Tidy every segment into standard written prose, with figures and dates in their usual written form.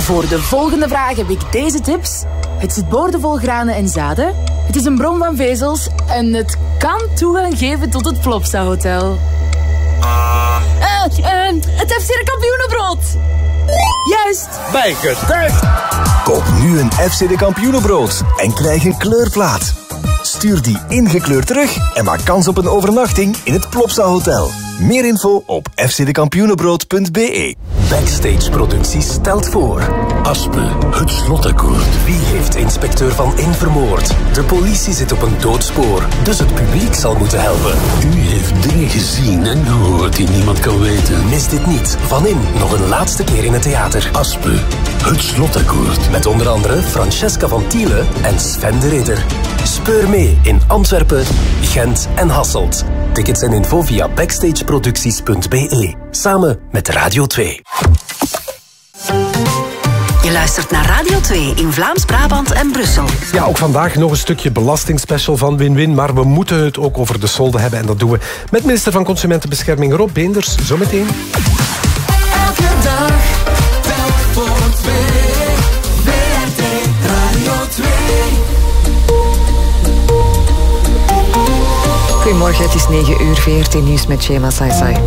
Voor de volgende vraag heb ik deze tips. Het zit boordevol granen en zaden. Het is een bron van vezels. En het kan toegang geven tot het Plopsa Hotel. Het FC de Kampioenenbrood. Juist. Bijgetuigd. Koop nu een FC de Kampioenenbrood en krijg een kleurplaat. Stuur die ingekleurd terug en maak kans op een overnachting in het Plopsa Hotel. Meer info op fcdekampioenenbrood.be. Backstage Producties stelt voor... Aspe, het slotakkoord. Wie heeft inspecteur Van In vermoord? De politie zit op een doodspoor, dus het publiek zal moeten helpen. U heeft dingen gezien en gehoord die niemand kan weten. Mis dit niet. Van In nog een laatste keer in het theater. Aspe, het slotakkoord. Met onder andere Francesca van Thiele en Sven de Ridder. Speur mee in Antwerpen, Gent en Hasselt. Tickets en info via backstageproducties.be. Samen met Radio 2. Je luistert naar Radio 2 in Vlaams-Brabant en Brussel. Ja, ook vandaag nog een stukje belastingspecial van Win-Win. Maar we moeten het ook over de solden hebben. En dat doen we met minister van Consumentenbescherming Rob Beenders. Zometeen. Elke dag, telk voor twee. WRT Radio 2. Goedemorgen, het is 9 uur, VRT Nieuws met Shema Saisai.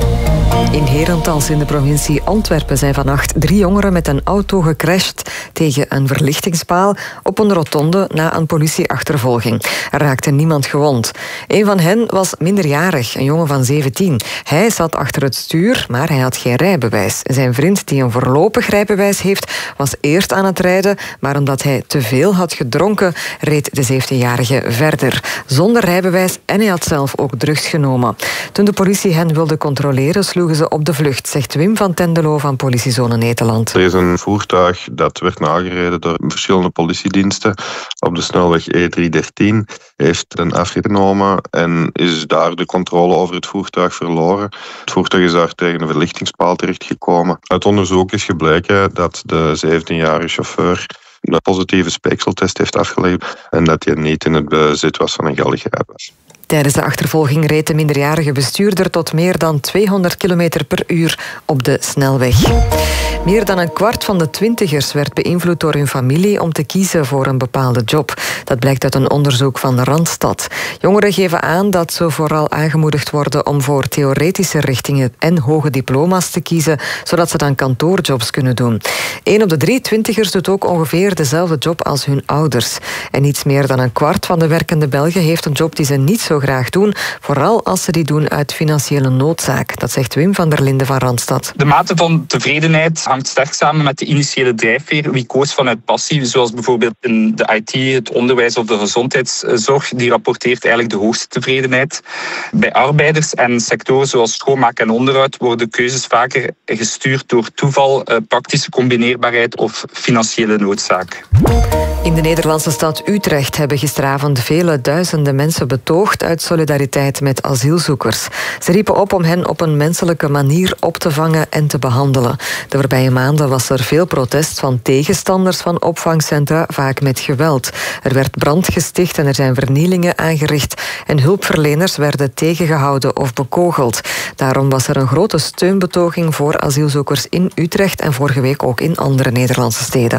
In Herentals in de provincie Antwerpen zijn vannacht 3 jongeren met een auto gecrashed tegen een verlichtingspaal op een rotonde na een politieachtervolging. Er raakte niemand gewond. Een van hen was minderjarig, een jongen van 17. Hij zat achter het stuur, maar hij had geen rijbewijs. Zijn vriend, die een voorlopig rijbewijs heeft, was eerst aan het rijden, maar omdat hij te veel had gedronken, reed de 17-jarige verder. Zonder rijbewijs en hij had zelf ook drugs genomen. Toen de politie hen wilde controleren, sloegen ze op de vlucht, zegt Wim van Tendelo van Politiezone Nederland. Er is een voertuig dat werd nagereden door verschillende politiediensten op de snelweg E313, heeft een afrit genomen en is daar de controle over het voertuig verloren. Het voertuig is daar tegen een verlichtingspaal terechtgekomen. Uit onderzoek is gebleken dat de 17-jarige chauffeur een positieve speekseltest heeft afgelegd en dat hij niet in het bezit was van een geldig rijbewijs. Tijdens de achtervolging reed de minderjarige bestuurder tot meer dan 200 km per uur op de snelweg. Meer dan een kwart van de twintigers werd beïnvloed door hun familie om te kiezen voor een bepaalde job. Dat blijkt uit een onderzoek van Randstad. Jongeren geven aan dat ze vooral aangemoedigd worden om voor theoretische richtingen en hoge diploma's te kiezen, zodat ze dan kantoorjobs kunnen doen. 1 op de 3 twintigers doet ook ongeveer dezelfde job als hun ouders. En iets meer dan een kwart van de werkende Belgen heeft een job die ze niet zo graag doen, vooral als ze die doen uit financiële noodzaak. Dat zegt Wim van der Linden van Randstad. De mate van tevredenheid hangt sterk samen met de initiële drijfveer. Wie koos vanuit passie, zoals bijvoorbeeld in de IT, het onderwijs of de gezondheidszorg, die rapporteert eigenlijk de hoogste tevredenheid. Bij arbeiders en sectoren zoals schoonmaak en onderhoud worden keuzes vaker gestuurd door toeval, praktische combineerbaarheid of financiële noodzaak. In de Nederlandse stad Utrecht hebben gisteravond vele duizenden mensen betoogd uit solidariteit met asielzoekers. Ze riepen op om hen op een menselijke manier op te vangen en te behandelen. De voorbije maanden was er veel protest van tegenstanders van opvangcentra, vaak met geweld. Er werd brand gesticht en er zijn vernielingen aangericht en hulpverleners werden tegengehouden of bekogeld. Daarom was er een grote steunbetoging voor asielzoekers in Utrecht en vorige week ook in andere Nederlandse steden.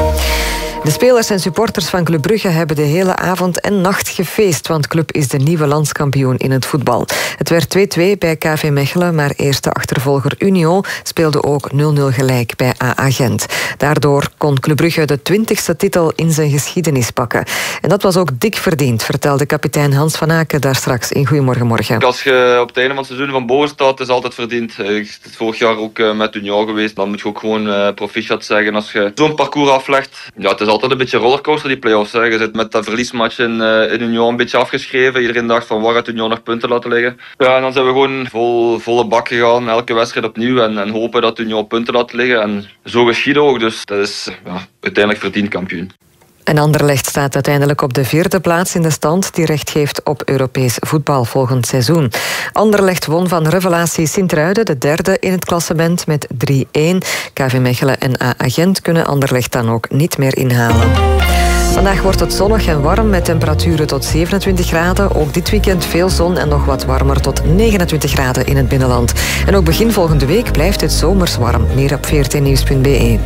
De spelers en supporters van Club Brugge hebben de hele avond en nacht gefeest, want Club is de nieuwe landskampioen in het voetbal. Het werd 2-2 bij KV Mechelen, maar eerste achtervolger Union speelde ook 0-0 gelijk bij AA Gent. Daardoor kon Club Brugge de 20e titel in zijn geschiedenis pakken. En dat was ook dik verdiend, vertelde kapitein Hans van Aken daar straks in Goedemorgen Morgen. Als je op het einde van het seizoen van boven staat, is altijd verdiend. Ik ben vorig jaar ook met Union geweest, dan moet je ook gewoon proficiat zeggen als je zo'n parcours aflegt. Ja, het is altijd een beetje rollercoaster, die play-offs. Hè. Je zit met dat verliesmatch in Union een beetje afgeschreven. Iedereen dacht van waar gaat Union nog punten laten liggen. Ja, en dan zijn we gewoon volle bak gegaan, elke wedstrijd opnieuw en hopen dat Union punten laat liggen. En zo geschiedde ook, dus dat is uiteindelijk verdiend kampioen. En Anderlecht staat uiteindelijk op de 4e plaats in de stand die recht geeft op Europees voetbal volgend seizoen. Anderlecht won van Revelatie Sint-Truiden, de 3e in het klassement, met 3-1. KV Mechelen en AA Gent kunnen Anderlecht dan ook niet meer inhalen. Vandaag wordt het zonnig en warm met temperaturen tot 27 graden. Ook dit weekend veel zon en nog wat warmer tot 29 graden in het binnenland. En ook begin volgende week blijft het zomers warm. Meer op vrtnieuws.be.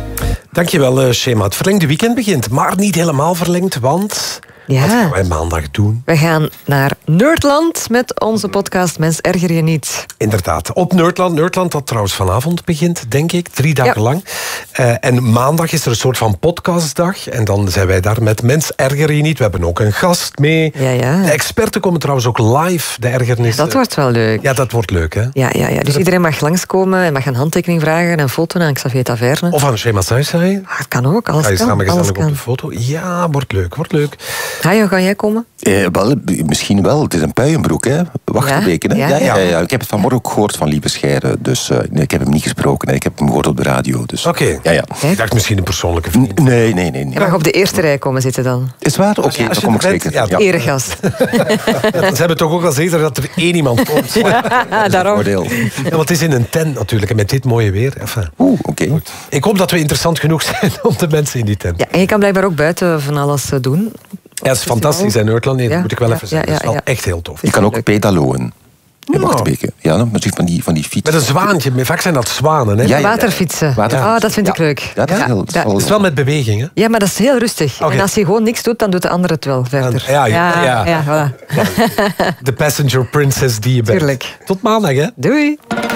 Dankjewel, Shema. Het verlengde weekend begint, maar niet helemaal verlengd, want... Wat gaan wij maandag doen? We gaan naar Nerdland met onze podcast Mens erger je niet. Inderdaad, op Nerdland. Nerdland dat trouwens vanavond begint, denk ik. 3 dagen lang. En maandag is er een soort van podcastdag. En dan zijn wij daar met Mens erger je niet. We hebben ook een gast mee. Ja. De experten komen trouwens ook live, de ergernissen. Dat wordt wel leuk. Ja, dat wordt leuk, hè? Ja. Dus iedereen mag langskomen en mag een handtekening vragen en een foto aan Xavier Taverne. Of aan Shema Saisai. Het kan ook, alles Ga je kan. samen gezellig op de foto? Ja, wordt leuk. Hajo, ga jij komen? Wel, misschien wel. Het is een puienbroek, hè? Wachtweken, hè? Ja. Ik heb het vanmorgen ook gehoord van Lieve Scheire. Dus ik heb hem niet gesproken. Hè. Ik heb hem gehoord op de radio. Dus. Oké. Ja. Ik dacht misschien een persoonlijke vriend. Nee. Je mag op de eerste rij komen zitten dan. Is waar? Oké, dan kom ik zeker. Ja. Eregast. Ze hebben toch ook al zeker dat er 1 iemand komt. Daarom. Ja, want het is in een tent natuurlijk. En met dit mooie weer. Oké. Ik hoop dat we interessant genoeg zijn om de mensen in die tent. Ja, en je kan blijkbaar ook buiten van alles doen. Ja, het is fantastisch in Nerdland. Nee, dat moet ik wel even zeggen. Het is wel echt heel tof. Je kan ook pedaloen. In Wachtbeke. Ja, van die fiets. Met een zwaantje. Vaak zijn dat zwanen. Hè? Waterfietsen. Dat vind ik leuk. Ja, dat is wel met beweging. Hè? Ja, maar dat is heel rustig. Okay. En als je gewoon niks doet, dan doet de ander het wel verder. Ja. Voilà. De passenger princess die je bent. Tuurlijk. Tot maandag, hè? Doei.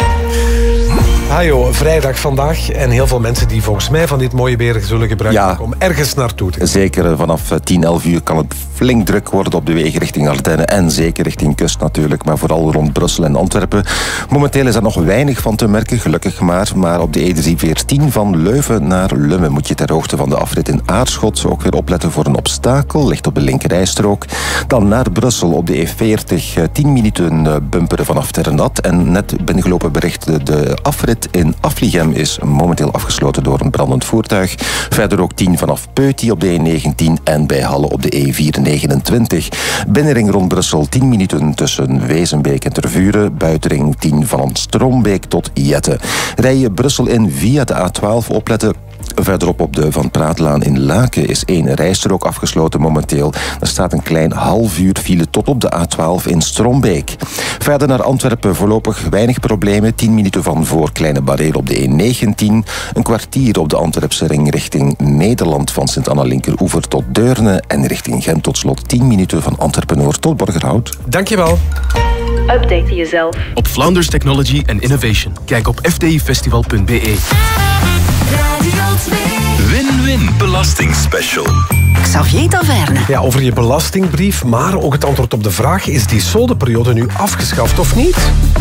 Hajo, vrijdag vandaag. En heel veel mensen die volgens mij van dit mooie weer zullen gebruiken om ergens naartoe te gaan. Zeker vanaf 10, 11 uur kan het flink druk worden op de wegen richting Ardennen. En zeker richting kust natuurlijk, maar vooral rond Brussel en Antwerpen. Momenteel is er nog weinig van te merken, gelukkig maar. Maar op de E314 van Leuven naar Lummen moet je ter hoogte van de afrit in Aarschot ook weer opletten voor een obstakel. Ligt op de linkerrijstrook. Dan naar Brussel op de E40 10 minuten bumperen vanaf Ternat. En net binnengelopen bericht, de afrit in Afligem is momenteel afgesloten door een brandend voertuig. Verder ook 10 vanaf Peuty op de E19 en bij Halle op de E429. Binnenring rond Brussel 10 minuten tussen Wezenbeek en Tervuren. Buitenring 10 van Strombeek tot Jette. Rij je Brussel in via de A12 opletten. Verderop op de Van Praatlaan in Laken is 1 rijstrook afgesloten momenteel. Er staat een klein half uur file tot op de A12 in Strombeek. Verder naar Antwerpen voorlopig weinig problemen. 10 minuten van voor Kleine Barreel op de E19. Een kwartier op de Antwerpse ring richting Nederland van Sint-Anna-Linkeroever tot Deurne. En richting Gent tot slot 10 minuten van Antwerpen-Noord tot Borgerhout. Dankjewel. Update jezelf op Flounders Technology and Innovation. Kijk op fdifestival.be. Win-win belastingspecial. Xavier Taverne. Ja, over je belastingbrief, maar ook het antwoord op de vraag: is die soldeperiode nu afgeschaft of niet?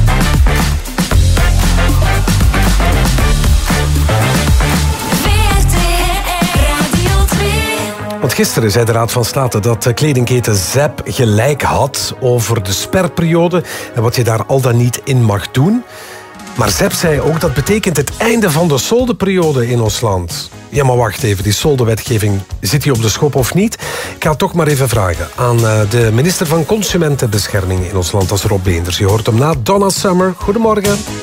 Want gisteren zei de Raad van State dat kledingketen ZEP gelijk had over de sperperiode en wat je daar al dan niet in mag doen. Maar ZEP zei ook dat betekent het einde van de soldeperiode in ons land. Ja, maar wacht even, die soldewetgeving, zit die op de schop of niet? Ik ga het toch maar even vragen aan de minister van Consumentenbescherming in ons land, dat is Rob Beenders. Je hoort hem na Donna Summer. Goedemorgen.